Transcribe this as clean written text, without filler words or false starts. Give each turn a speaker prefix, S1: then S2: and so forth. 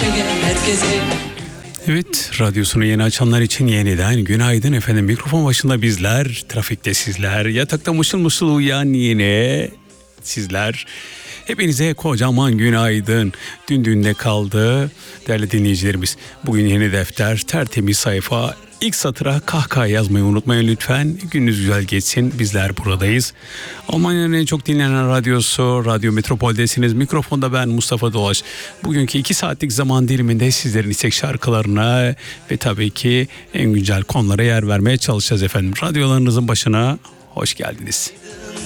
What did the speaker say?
S1: Evet, radyosunu yeni açanlar için yeniden günaydın efendim. Mikrofon başında bizler, trafikte sizler, yatakta mışıl mışıl uyuyan yine sizler. Hepinize kocaman günaydın. Dün dünde kaldı değerli dinleyicilerimiz. Bugün yeni defter, tertemiz sayfa. İlk satıra kahkaha yazmayı unutmayın lütfen. Gününüz güzel geçsin. Bizler buradayız. Almanya'nın en çok dinlenen radyosu Radyo Metropol'desiniz. Mikrofonda ben Mustafa Dolaş. Bugünkü 2 saatlik zaman diliminde sizlerin istek şarkılarına ve tabii ki en güncel konulara yer vermeye çalışacağız efendim. Radyolarınızın başına hoş geldiniz.